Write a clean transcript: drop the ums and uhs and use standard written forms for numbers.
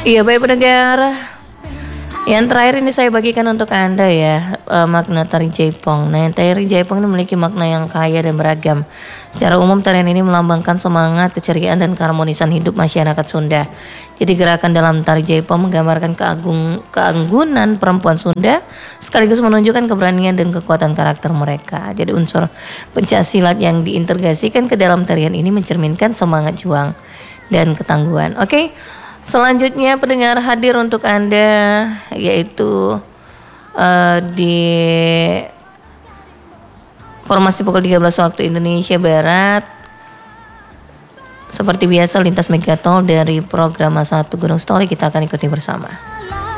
Iya baik pendengar, yang terakhir ini saya bagikan untuk Anda ya, makna tari Jaipong. Nah, tari Jaipong ini memiliki makna yang kaya dan beragam. Secara umum tarian ini melambangkan semangat, keceriaan dan keharmonisan hidup masyarakat Sunda. Jadi gerakan dalam tari Jaipong menggambarkan keanggunan perempuan Sunda sekaligus menunjukkan keberanian dan kekuatan karakter mereka. Jadi unsur pencaksilat yang diintegrasikan ke dalam tarian ini mencerminkan semangat juang dan ketangguhan. Oke. Selanjutnya pendengar hadir untuk Anda yaitu di formasi pukul 13 waktu Indonesia Barat. Seperti biasa lintas Megatol dari program 1 Gunung Story kita akan ikuti bersama.